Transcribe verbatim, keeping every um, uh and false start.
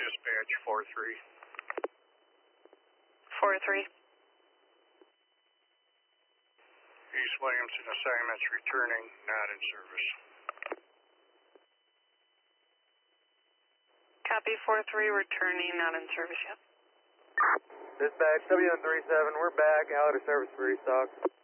dispatch four three. four three. East Williamson assignments returning, not in service. Copy four three, returning, not in service yet. Dispatch W one three seven, we're back, out of service for restock.